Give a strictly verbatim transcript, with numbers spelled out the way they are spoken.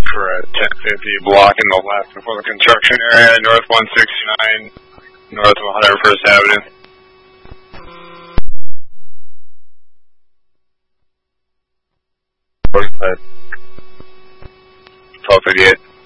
Correct. ten fifty, blocking the left before the construction area, north one sixty-nine, north of one hundred first Avenue. twelve fifty-eight.